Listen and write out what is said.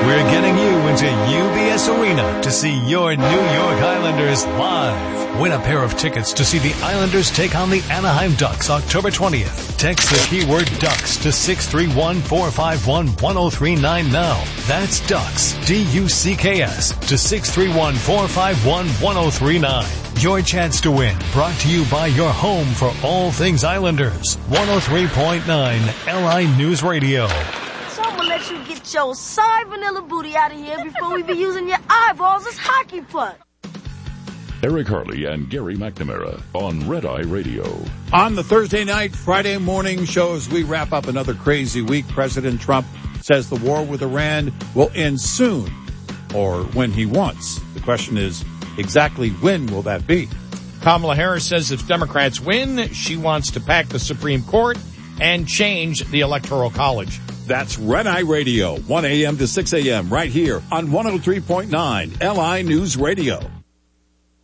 We're getting you into UBS Arena to see your New York Islanders live. Win a pair of tickets to see the Islanders take on the Anaheim Ducks October 20th. Text the keyword Ducks to 631-451-1039 now. That's Ducks, D-U-C-K-S, to 631-451-1039. Your chance to win, brought to you by your home for all things Islanders. 103.9 LI News Radio. So I'm gonna let you get your side vanilla booty out of here before we be using your eyeballs as hockey puck. Eric Harley and Gary McNamara on Red Eye Radio. On the Thursday night, Friday morning shows, we wrap up another crazy week. President Trump says the war with Iran will end soon, or when he wants. The question is, exactly when will that be? Kamala Harris says if Democrats win, she wants to pack the Supreme Court and change the Electoral College. That's Red Eye Radio, 1 a.m. to 6 a.m. right here on 103.9 LI News Radio.